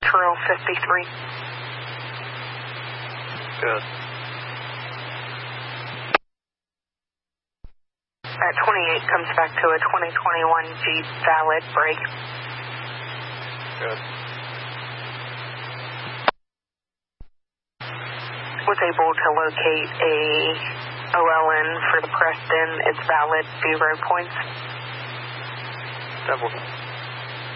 Trail 53. Good. At 28 comes back to a 2021 Jeep valid brake. Good. Was able to locate a OLN for the Preston. It's valid, 0 points. 10-4.